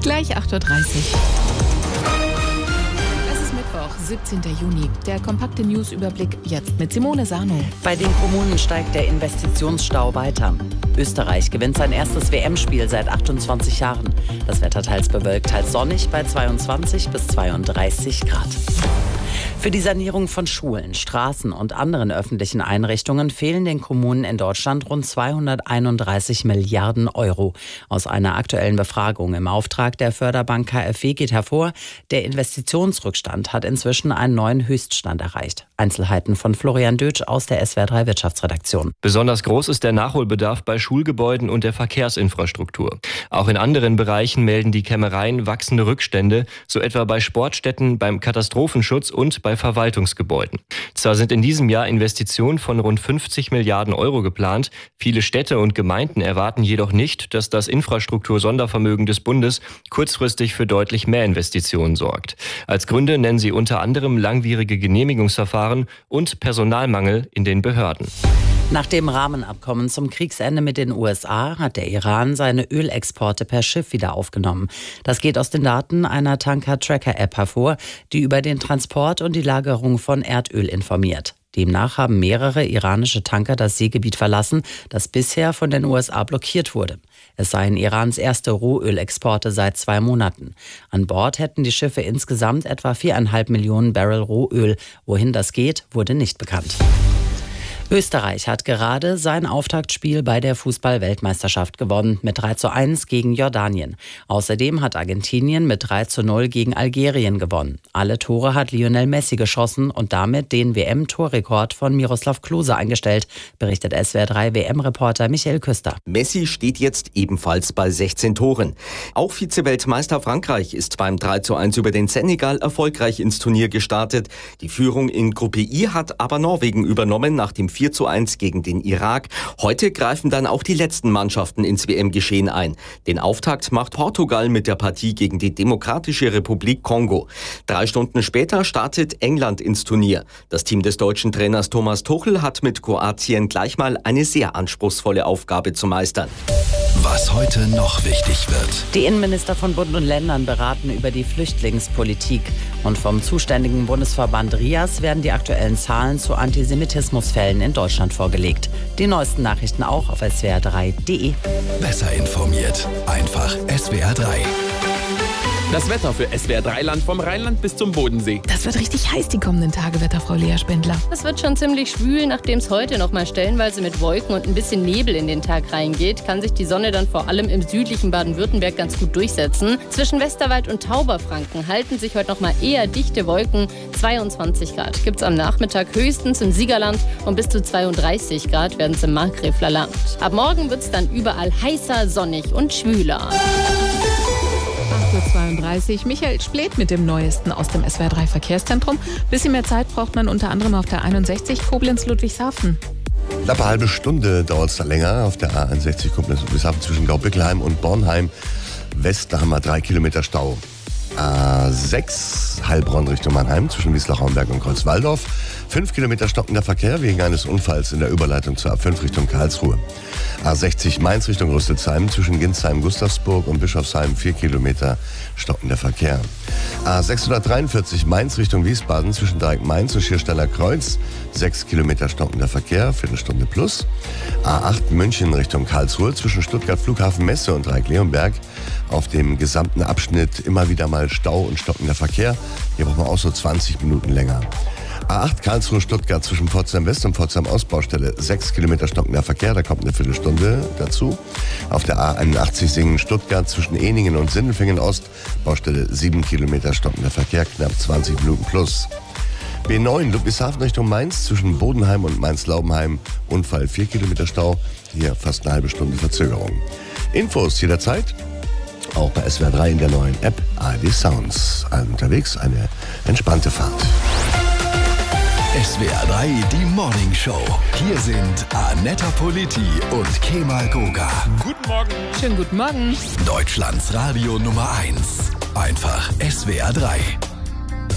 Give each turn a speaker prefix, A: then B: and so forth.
A: Gleich 8.30 Uhr. Es ist Mittwoch, 17. Juni. Der kompakte Newsüberblick jetzt mit Simone Sano.
B: Bei den Kommunen steigt der Investitionsstau weiter. Österreich gewinnt sein erstes WM-Spiel seit 28 Jahren. Das Wetter teils bewölkt, teils sonnig bei 22 bis 32 Grad. Für die Sanierung von Schulen, Straßen und anderen öffentlichen Einrichtungen fehlen den Kommunen in Deutschland rund 231 Milliarden Euro. Aus einer aktuellen Befragung im Auftrag der Förderbank KfW geht hervor, der Investitionsrückstand hat inzwischen einen neuen Höchststand erreicht. Einzelheiten von Florian Dötsch aus der SWR3 Wirtschaftsredaktion.
C: Besonders groß ist der Nachholbedarf bei Schulgebäuden und der Verkehrsinfrastruktur. Auch in anderen Bereichen melden die Kämmereien wachsende Rückstände, so etwa bei Sportstätten, beim Katastrophenschutz und bei Verwaltungsgebäuden. Zwar sind in diesem Jahr Investitionen von rund 50 Milliarden Euro geplant, viele Städte und Gemeinden erwarten jedoch nicht, dass das Infrastruktur-Sondervermögen des Bundes kurzfristig für deutlich mehr Investitionen sorgt. Als Gründe nennen sie unter anderem langwierige Genehmigungsverfahren und Personalmangel in den Behörden.
B: Nach dem Rahmenabkommen zum Kriegsende mit den USA hat der Iran seine Ölexporte per Schiff wieder aufgenommen. Das geht aus den Daten einer Tanker-Tracker-App hervor, die über den Transport und die Lagerung von Erdöl informiert. Demnach haben mehrere iranische Tanker das Seegebiet verlassen, das bisher von den USA blockiert wurde. Es seien Irans erste Rohölexporte seit 2 Monaten. An Bord hätten die Schiffe insgesamt etwa 4,5 Millionen Barrel Rohöl. Wohin das geht, wurde nicht bekannt. Österreich hat gerade sein Auftaktspiel bei der Fußball-Weltmeisterschaft gewonnen mit 3:1 gegen Jordanien. Außerdem hat Argentinien mit 3:0 gegen Algerien gewonnen. Alle Tore hat Lionel Messi geschossen und damit den WM-Torrekord von Miroslav Klose eingestellt, berichtet SWR3 WM-Reporter Michael Küster.
D: Messi steht jetzt ebenfalls bei 16 Toren. Auch Vize-Weltmeister Frankreich ist beim 3:1 über den Senegal erfolgreich ins Turnier gestartet. Die Führung in Gruppe I hat aber Norwegen übernommen nach dem 4:1 gegen den Irak. Heute greifen dann auch die letzten Mannschaften ins WM-Geschehen ein. Den Auftakt macht Portugal mit der Partie gegen die Demokratische Republik Kongo. 3 Stunden später startet England ins Turnier. Das Team des deutschen Trainers Thomas Tuchel hat mit Kroatien gleich mal eine sehr anspruchsvolle Aufgabe zu meistern.
E: Was heute noch wichtig wird.
B: Die Innenminister von Bund und Ländern beraten über die Flüchtlingspolitik. Und vom zuständigen Bundesverband RIAS werden die aktuellen Zahlen zu Antisemitismusfällen in Deutschland vorgelegt. Die neuesten Nachrichten auch auf swr3.de.
E: Besser informiert. Einfach SWR3.
F: Das Wetter für SWR3-Land vom Rheinland bis zum Bodensee.
A: Das wird richtig heiß die kommenden Tage, Wetterfrau Lea Spendler.
G: Es wird schon ziemlich schwül, nachdem es heute noch mal stellenweise mit Wolken und ein bisschen Nebel in den Tag reingeht, kann sich die Sonne dann vor allem im südlichen Baden-Württemberg ganz gut durchsetzen. Zwischen Westerwald und Tauberfranken halten sich heute noch mal eher dichte Wolken. 22 Grad gibt es am Nachmittag höchstens im Siegerland und bis zu 32 Grad werden es im Markgräfler Land. Ab morgen wird es dann überall heißer, sonnig und schwüler.
A: 8.32 Uhr. Michael Splet mit dem Neuesten aus dem SWR3 Verkehrszentrum. Bisschen mehr Zeit braucht man unter anderem auf der 61 Koblenz-Ludwigshafen.
H: Knappe halbe Stunde dauert es da länger auf der A61 Koblenz-Ludwigshafen zwischen Gaubickelheim und Bornheim. West, da haben wir 3 Kilometer Stau. A6 Heilbronn Richtung Mannheim zwischen Wiesloch-Raumberg und Kreuzwaldorf. 5 Kilometer stockender Verkehr wegen eines Unfalls in der Überleitung zur A5 Richtung Karlsruhe. A60 Mainz Richtung Rüsselsheim zwischen Ginsheim, Gustavsburg und Bischofsheim 4 Kilometer stockender Verkehr. A643 Mainz Richtung Wiesbaden zwischen Dreieck Mainz und Schiersteiner Kreuz 6 Kilometer stockender Verkehr, Viertelstunde plus. A8 München Richtung Karlsruhe zwischen Stuttgart Flughafen Messe und Dreieck Leonberg auf dem gesamten Abschnitt immer wieder mal Stau und stockender Verkehr. Hier brauchen wir auch so 20 Minuten länger. A8 Karlsruhe-Stuttgart zwischen Pforzheim West und Pforzheim Ostbaustelle 6 Kilometer stockender Verkehr, da kommt eine Viertelstunde dazu. Auf der A81 Singen-Stuttgart zwischen Eningen und Sindelfingen Ost, Baustelle 7 Kilometer stockender Verkehr, knapp 20 Minuten plus. B9 Ludwigshafen Richtung Mainz zwischen Bodenheim und Mainz-Laubenheim, Unfall 4 Kilometer Stau, hier fast eine halbe Stunde Verzögerung. Infos jederzeit, auch bei SWR3 in der neuen App ARD Sounds. Unterwegs eine entspannte Fahrt.
E: SWR3, die Morning Show. Hier sind Annetta Politi und Kemal Goga.
F: Guten Morgen.
A: Schönen guten Morgen.
E: Deutschlands Radio Nummer 1. Einfach SWR3.